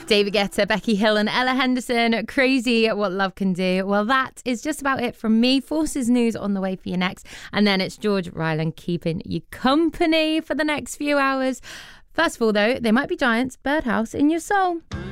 David Guetta, Becky Hill and Ella Henderson, Crazy at What Love Can Do. Well, that is just about it from me. Forces news on the way for you next. And then it's George Ryland keeping you company for the next few hours. First of all, though, they might be giants, Birdhouse in your soul.